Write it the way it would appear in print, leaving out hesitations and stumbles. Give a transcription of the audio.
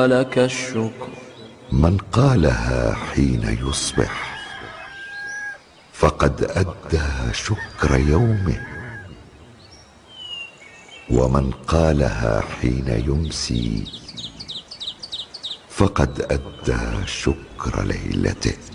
لك الشكر. من قالها حين يصبح فقد أدى شكر يومه، ومن قالها حين يمسي فقد أدى شكر ليلته.